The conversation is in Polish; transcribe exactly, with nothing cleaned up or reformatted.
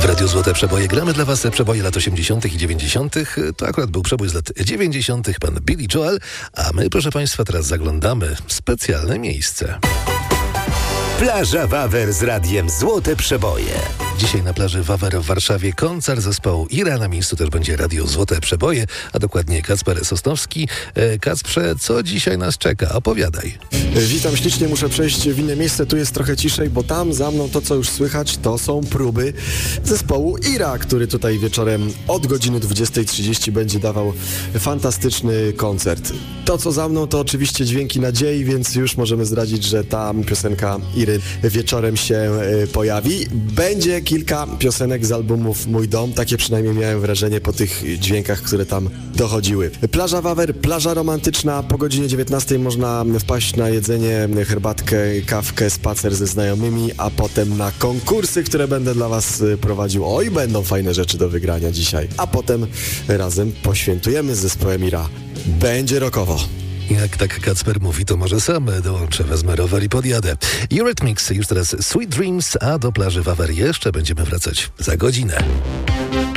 W Radiu Złote Przeboje gramy dla Was przeboje lat osiemdziesiątych i dziewięćdziesiątych. To akurat był przebój z lat dziewięćdziesiątych, pan Billy Joel, a my, proszę Państwa, teraz zaglądamy w specjalne miejsce. Plaża Wawer z Radiem Złote Przeboje. Dzisiaj na plaży Wawer w Warszawie koncert zespołu Ira. Na miejscu też będzie Radio Złote Przeboje, a dokładnie Kacper Sosnowski. E, Kacprze, co dzisiaj nas czeka? Opowiadaj. Witam ślicznie, muszę przejść w inne miejsce, tu jest trochę ciszej, bo tam za mną to, co już słychać, to są próby zespołu Ira, który tutaj wieczorem od godziny dwudziestej trzydzieści będzie dawał fantastyczny koncert. To, co za mną, to oczywiście Dźwięki Nadziei, więc już możemy zdradzić, że ta piosenka Iry wieczorem się pojawi. Będzie kilka piosenek z albumów Mój Dom, takie przynajmniej miałem wrażenie po tych dźwiękach, które tam dochodziły. Plaża Wawer, plaża romantyczna, po godzinie dziewiętnastej można wpaść na jedzenie, herbatkę, kawkę, spacer ze znajomymi, a potem na konkursy, które będę dla Was prowadził. Oj, będą fajne rzeczy do wygrania dzisiaj. A potem razem poświętujemy z zespołem Ira. Będzie rockowo. Jak tak Kacper mówi, to może sam dołączę, wezmę rower i podjadę. Eurythmics, już teraz Sweet Dreams, a do plaży Wawer jeszcze będziemy wracać za godzinę.